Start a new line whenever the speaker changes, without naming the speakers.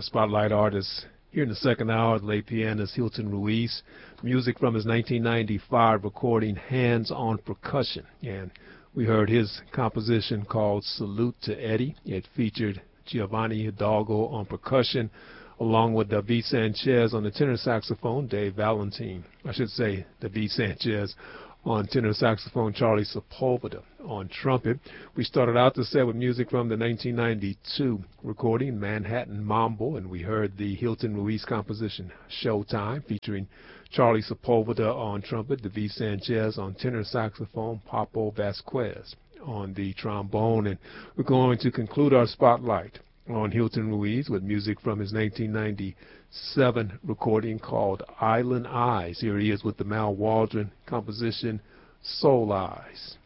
Our spotlight artist here in the second hour, late pianist Hilton Ruiz. Music from his 1995 recording, Hands on Percussion. And we heard his composition called Salute to Eddie. It featured Giovanni Hidalgo on percussion, along with David Sanchez on the tenor saxophone, Dave Valentine, David Sanchez on tenor saxophone, Charlie Sepulveda on trumpet. We started out the set with music from the 1992 recording, Manhattan Mambo, and we heard the Hilton Ruiz composition, Showtime, featuring Charlie Sepulveda on trumpet, David Sanchez on tenor saxophone, Papo Vasquez on the trombone. And we're going to conclude our spotlight on Hilton Ruiz with music from his 1997 recording called Island Eyes. Here he is with the Mal Waldron composition, Soul Eyes.